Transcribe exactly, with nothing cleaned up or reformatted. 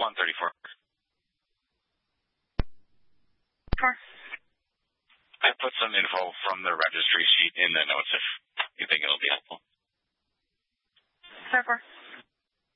one thirty-four. Sure. I put some info from the registry sheet in the notes if you think it'll be helpful. Sure.